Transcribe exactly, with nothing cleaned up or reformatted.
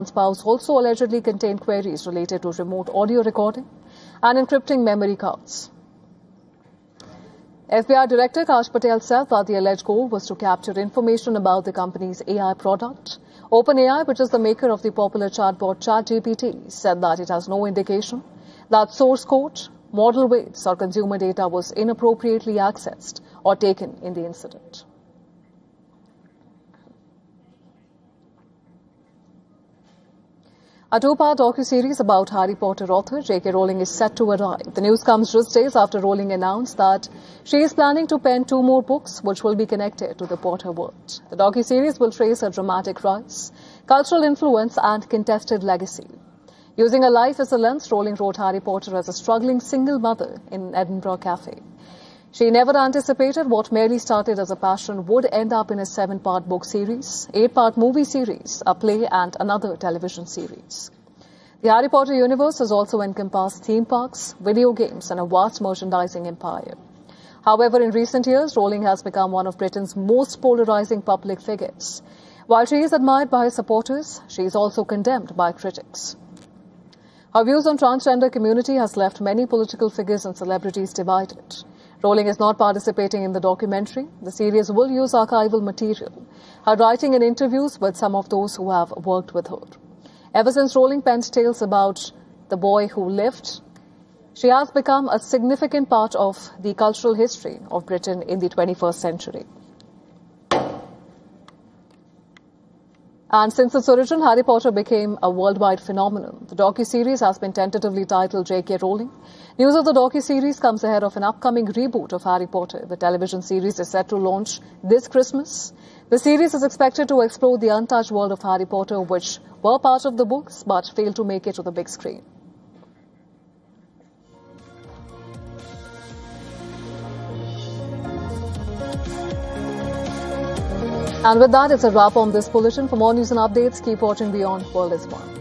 spouse also allegedly contained queries related to remote audio recording and encrypting memory cards. F B I Director Kash Patel said that the alleged goal was to capture information about the company's A I product. OpenAI, which is the maker of the popular chatbot ChatGPT, said that it has no indication that source code, model weights or consumer data was inappropriately accessed or taken in the incident. A two-part docu-series about Harry Potter author J K Rowling is set to arrive. The news comes just days after Rowling announced that she is planning to pen two more books which will be connected to the Potter world. The docu-series will trace her dramatic rise, cultural influence and contested legacy. Using her life as a lens, Rowling wrote Harry Potter as a struggling single mother in an Edinburgh cafe. She never anticipated what merely started as a passion would end up in a seven-part book series, eight-part movie series, a play and another television series. The Harry Potter universe has also encompassed theme parks, video games and a vast merchandising empire. However, in recent years, Rowling has become one of Britain's most polarizing public figures. While she is admired by her supporters, she is also condemned by critics. Her views on transgender community has left many political figures and celebrities divided. Rowling is not participating in the documentary. The series will use archival material, her writing and interviews with some of those who have worked with her. Ever since Rowling penned tales about the boy who lived, she has become a significant part of the cultural history of Britain in the twenty-first century. And since its origin, Harry Potter became a worldwide phenomenon. The docu-series has been tentatively titled J K Rowling. News of the docu-series comes ahead of an upcoming reboot of Harry Potter. The television series is set to launch this Christmas. The series is expected to explore the untouched world of Harry Potter, which were part of the books but failed to make it to the big screen. And with that, it's a wrap on this bulletin. For more news and updates, keep watching Beyond World is One.